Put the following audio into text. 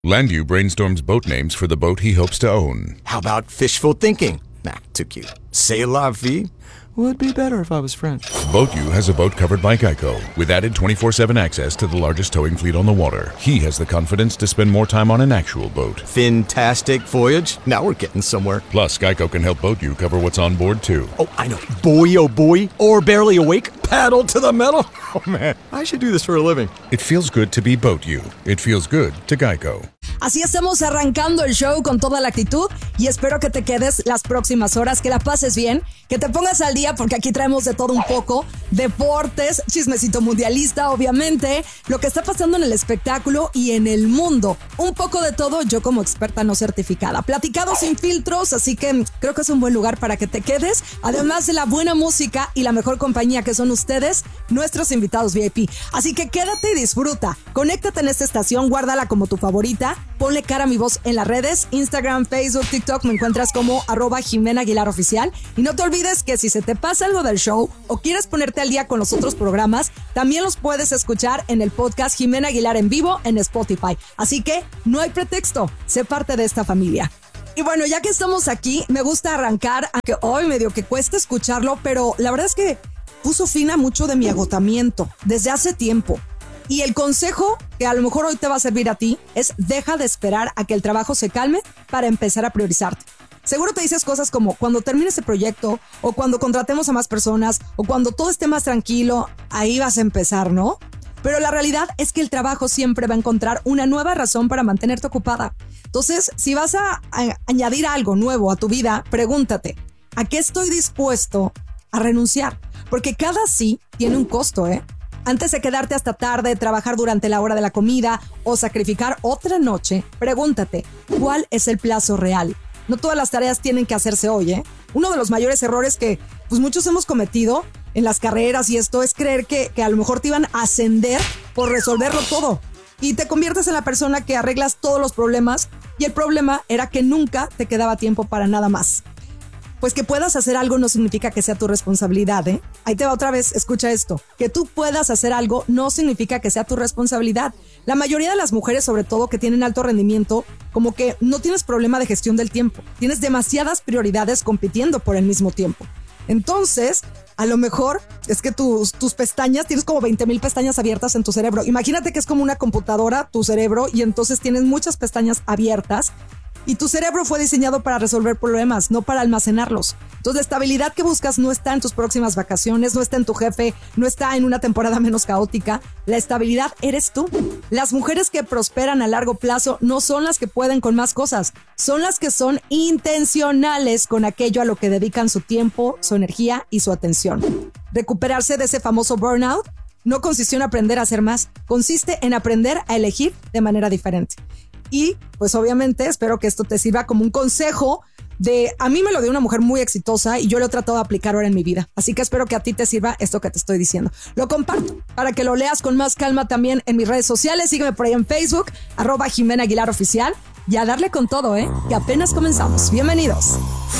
Landu brainstorms boat names for the boat he hopes to own. How about fishful thinking? Nah, too cute. C'est la vie would be better if I was French. Boatyou has a boat covered by Geico, with added 24/7 access to the largest towing fleet on the water. He has the confidence to spend more time on an actual boat. Fantastic voyage. Now we're getting somewhere. Plus, Geico can help Boatyou cover what's on board, too. Oh, I know. Boy, oh boy. Or barely awake. Paddle to the metal. Oh, man. I should do this for a living. It feels good to be Boatyou. It feels good to Geico. Así estamos arrancando el show con toda la actitud y espero que te quedes las próximas horas, que la pases bien, que te pongas al día porque aquí traemos de todo un poco, deportes, chismecito mundialista, obviamente, lo que está pasando en el espectáculo y en el mundo. Un poco de todo, yo como experta no certificada. Platicado sin filtros, así que creo que es un buen lugar para que te quedes, además de la buena música y la mejor compañía que son ustedes, nuestros invitados VIP. Así que quédate y disfruta. Conéctate en esta estación, guárdala como tu favorita. Ponle cara a mi voz en las redes, Instagram, Facebook, TikTok, me encuentras como @JimenaAguilarOficial. Y no te olvides que si se te pasa algo del show o quieres ponerte al día con los otros programas, también los puedes escuchar en el podcast Jimena Aguilar en vivo en Spotify. Así que no hay pretexto, sé parte de esta familia. Y bueno, ya que estamos aquí, me gusta arrancar, aunque hoy medio que cuesta escucharlo, pero la verdad es que puso fin a mucho de mi agotamiento desde hace tiempo. Y el consejo que a lo mejor hoy te va a servir a ti es deja de esperar a que el trabajo se calme para empezar a priorizarte. Seguro te dices cosas como cuando termine este proyecto o cuando contratemos a más personas o cuando todo esté más tranquilo, ahí vas a empezar, ¿no? Pero la realidad es que el trabajo siempre va a encontrar una nueva razón para mantenerte ocupada. Entonces, si vas a añadir algo nuevo a tu vida, pregúntate, ¿a qué estoy dispuesto a renunciar? Porque cada sí tiene un costo, ¿eh? Antes de quedarte hasta tarde, trabajar durante la hora de la comida o sacrificar otra noche, pregúntate, ¿cuál es el plazo real? No todas las tareas tienen que hacerse hoy, ¿eh? Uno de los mayores errores que muchos hemos cometido en las carreras y esto es creer que a lo mejor te iban a ascender por resolverlo todo. Y te conviertes en la persona que arreglas todos los problemas y el problema era que nunca te quedaba tiempo para nada más. Pues que puedas hacer algo no significa que sea tu responsabilidad, ¿eh? Ahí te va otra vez, escucha esto. Que tú puedas hacer algo no significa que sea tu responsabilidad. La mayoría de las mujeres, sobre todo que tienen alto rendimiento, como que no tienes problema de gestión del tiempo. Tienes demasiadas prioridades compitiendo por el mismo tiempo. Entonces, a lo mejor es que tus pestañas, tienes como 20,000 pestañas abiertas en tu cerebro. Imagínate que es como una computadora, tu cerebro, y entonces tienes muchas pestañas abiertas. Y tu cerebro fue diseñado para resolver problemas, no para almacenarlos. Entonces, la estabilidad que buscas no está en tus próximas vacaciones, no está en tu jefe, no está en una temporada menos caótica. La estabilidad eres tú. Las mujeres que prosperan a largo plazo no son las que pueden con más cosas, son las que son intencionales con aquello a lo que dedican su tiempo, su energía y su atención. Recuperarse de ese famoso burnout no consistió en aprender a hacer más, consiste en aprender a elegir de manera diferente. Y pues obviamente espero que esto te sirva como un consejo a mí me lo dio una mujer muy exitosa y yo lo he tratado de aplicar ahora en mi vida. Así que espero que a ti te sirva esto que te estoy diciendo. Lo comparto para que lo leas con más calma también en mis redes sociales. Sígueme por ahí en Facebook, @JimenaAguilarOficial. Y a darle con todo, que apenas comenzamos. Bienvenidos.